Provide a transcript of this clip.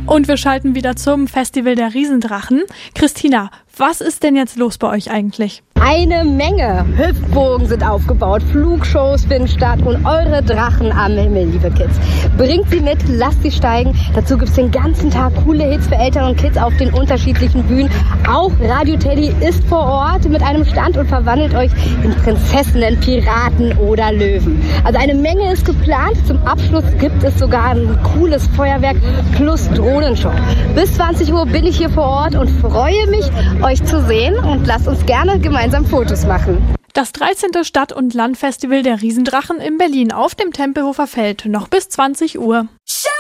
Und wir schalten wieder zum Festival der Riesendrachen. Christina, was ist denn jetzt los bei euch eigentlich? Eine Menge. Hüpfbogen sind aufgebaut, Flugshows finden statt und eure Drachen am Himmel, liebe Kids. Bringt sie mit, lasst sie steigen. Dazu gibt es den ganzen Tag coole Hits für Eltern und Kids auf den unterschiedlichen Bühnen. Auch Radio Teddy ist vor Ort mit einem Stand und verwandelt euch in Prinzessinnen, Piraten oder Löwen. Also eine Menge ist geplant. Zum Abschluss gibt es sogar ein cooles Feuerwerk plus Drohnenshow. Bis 20 Uhr bin ich hier vor Ort und freue mich, euch zu sehen, und lasst uns gerne gemeinsam Fotos machen. Das 13. Stadt- und Landfestival der Riesendrachen in Berlin auf dem Tempelhofer Feld, noch bis 20 Uhr.